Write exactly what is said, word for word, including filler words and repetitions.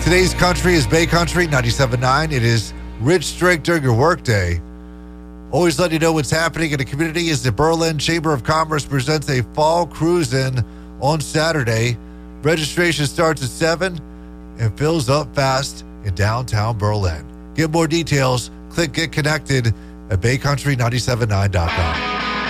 Today's country is Bay Country ninety-seven point nine. It is Rich Drink during your workday. Always let you know what's happening in the community as the Berlin Chamber of Commerce presents a fall cruise-in on Saturday. Registration starts at seven and fills up fast in downtown Berlin. Get more details, click Get Connected at bay country nine seven nine dot com.